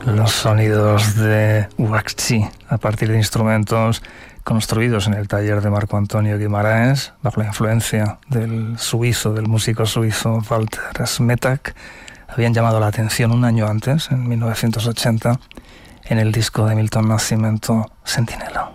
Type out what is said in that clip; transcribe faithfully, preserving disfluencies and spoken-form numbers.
Los sonidos de Huaxi a partir de instrumentos construidos en el taller de Marco Antonio Guimaraes bajo la influencia del suizo, del músico suizo Walter Smetak, habían llamado la atención un año antes, en mil novecientos ochenta, en el disco de Milton Nascimento, Sentinela.